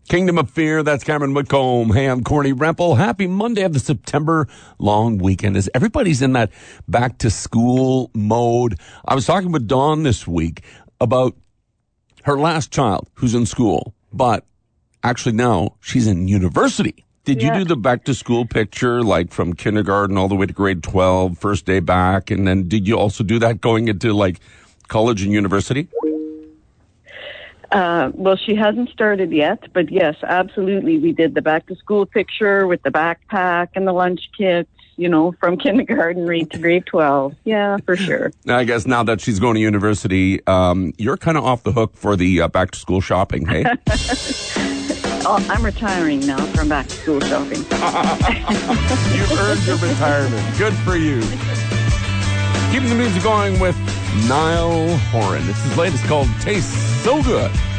Kingdom of Fear, that's Cameron Whitcomb. Hey, I'm Corny Rempel. Happy Monday of the September long weekend as everybody's in that back to school mode. I was talking with Dawn this week about her last child who's in school, but actually now she's in university. Did you do the back to school picture, like from kindergarten all the way to grade 12, first day back? And then did you also do that going into like college and university? Well, she hasn't started yet, but yes, absolutely. We did the back to school picture with the backpack and the lunch kit, you know, from kindergarten right to grade 12. Yeah, for sure. I guess now that she's going to university, you're kind of off the hook for the back to school shopping, hey? I'm retiring now from back to school shopping. You've earned your retirement. Good for you. Keeping the music going with Niall Horan. This is latest called Tastes So Good.